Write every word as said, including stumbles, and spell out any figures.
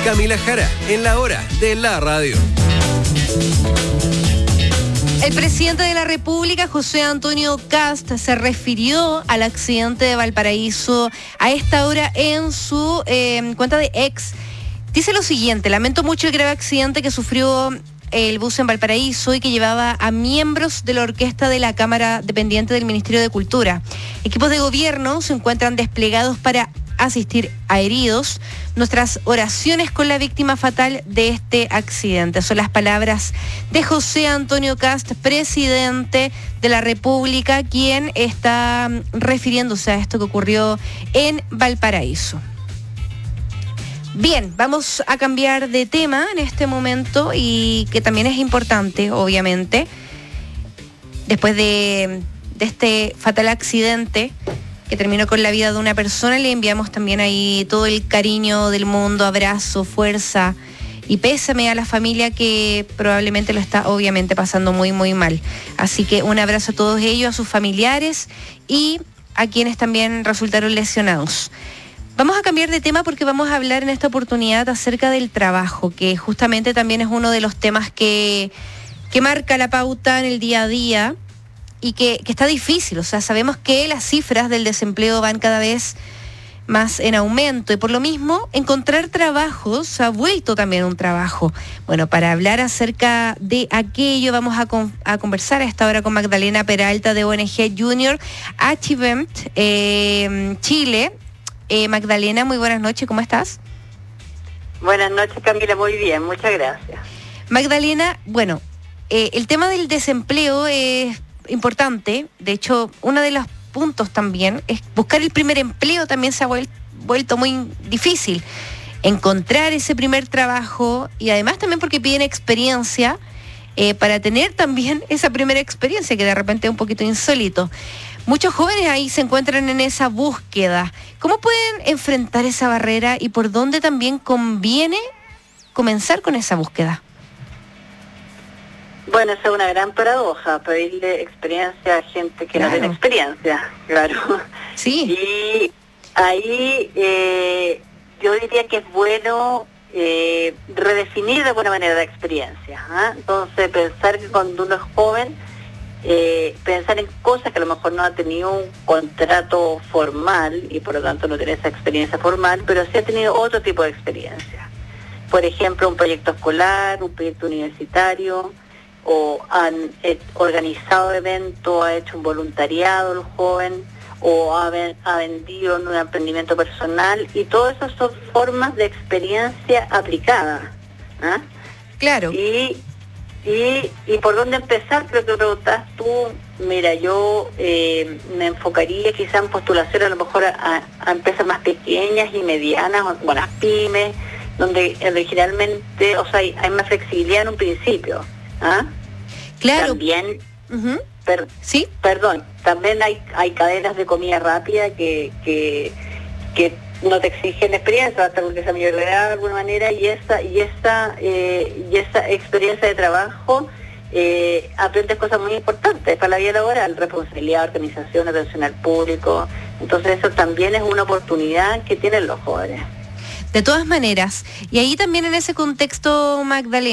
Camila Jara, en la hora de la radio. El presidente de la República, José Antonio Kast, se refirió al accidente de Valparaíso a esta hora en su eh, cuenta de X. Dice lo siguiente: lamento mucho el grave accidente que sufrió el bus en Valparaíso y que llevaba a miembros de la orquesta de la Cámara dependiente del Ministerio de Cultura. Equipos de gobierno se encuentran desplegados para asistir a heridos. Nuestras oraciones con la víctima fatal de este accidente. Son las palabras de José Antonio Kast, presidente de la República, quien está refiriéndose a esto que ocurrió en Valparaíso. Bien, vamos a cambiar de tema en este momento y que también es importante, obviamente, después de, de este fatal accidente que terminó con la vida de una persona. Le enviamos también ahí todo el cariño del mundo, abrazo, fuerza y pésame a la familia que probablemente lo está obviamente pasando muy muy mal. Así que un abrazo a todos ellos, a sus familiares y a quienes también resultaron lesionados. Vamos a cambiar de tema porque vamos a hablar en esta oportunidad acerca del trabajo, que justamente también es uno de los temas que, que marca la pauta en el día a día. Y que, que está difícil, o sea, sabemos que las cifras del desempleo van cada vez más en aumento y por lo mismo encontrar trabajo se ha vuelto también un trabajo. Bueno, para hablar acerca de aquello vamos a, con, a conversar a esta hora con Magdalena Peralta de O N G Junior Achievement eh, Chile. Eh, Magdalena, muy buenas noches, ¿cómo estás? Buenas noches, Camila, muy bien, muchas gracias. Magdalena, bueno, eh, el tema del desempleo es importante. De hecho, uno de los puntos también es buscar el primer empleo. También se ha vuel- vuelto muy difícil encontrar ese primer trabajo y además también porque piden experiencia eh, para tener también esa primera experiencia que de repente es un poquito insólito. Muchos jóvenes ahí se encuentran en esa búsqueda. ¿Cómo pueden enfrentar esa barrera y por dónde también conviene comenzar con esa búsqueda? Bueno, esa es una gran paradoja, pedirle experiencia a gente que claro. no tiene experiencia, claro. Sí. Y ahí eh, yo diría que es bueno eh, redefinir de alguna manera la experiencia. ¿eh? Entonces, pensar que cuando uno es joven, eh, pensar en cosas que a lo mejor no ha tenido un contrato formal y por lo tanto no tiene esa experiencia formal, pero sí ha tenido otro tipo de experiencia. Por ejemplo, un proyecto escolar, un proyecto universitario, o han eh, organizado eventos, ha hecho un voluntariado el joven, o ha, ha vendido en un emprendimiento personal, y todas esas son formas de experiencia aplicada. ¿eh? Claro. Y, y, y por dónde empezar, creo que preguntas tú. Mira, yo eh, me enfocaría quizá en postulación a lo mejor a, a empresas más pequeñas y medianas, o las pymes, donde originalmente, o sea, hay, hay más flexibilidad en un principio. ¿Ah? Claro. También, uh-huh. per, ¿Sí? perdón, también hay hay cadenas de comida rápida que que, que no te exigen experiencia, hasta porque esa mayor de edad de alguna manera, y esa y esa eh, y esa experiencia de trabajo eh, aprendes cosas muy importantes para la vida laboral: responsabilidad, organización, atención al público. Entonces eso también es una oportunidad que tienen los jóvenes. De todas maneras, y ahí también en ese contexto, Magdalena,